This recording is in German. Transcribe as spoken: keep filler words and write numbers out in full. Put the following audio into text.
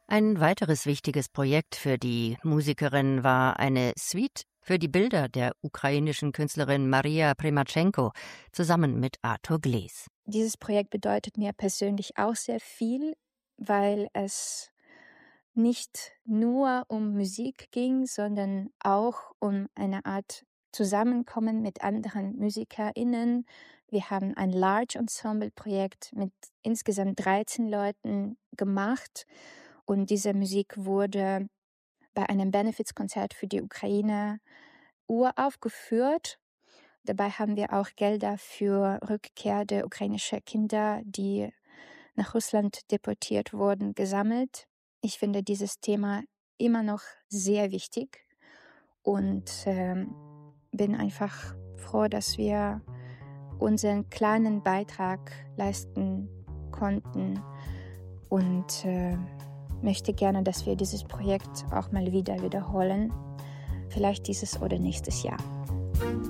Ein weiteres wichtiges Projekt für die Musikerin war eine Suite für die Bilder der ukrainischen Künstlerin Maria Primatschenko zusammen mit Arthur Glees. Dieses Projekt bedeutet mir persönlich auch sehr viel, weil es nicht nur um Musik ging, sondern auch um eine Art Zusammenkommen mit anderen MusikerInnen. Wir haben ein Large Ensemble Projekt mit insgesamt dreizehn Leuten gemacht und diese Musik wurde bei einem Benefizkonzert für die Ukraine uraufgeführt. Dabei haben wir auch Gelder für Rückkehr der ukrainischen Kinder, die nach Russland deportiert wurden, gesammelt. Ich finde dieses Thema immer noch sehr wichtig und ähm, bin einfach froh, dass wir unseren kleinen Beitrag leisten konnten und äh, möchte gerne, dass wir dieses Projekt auch mal wieder wiederholen. Vielleicht dieses oder nächstes Jahr.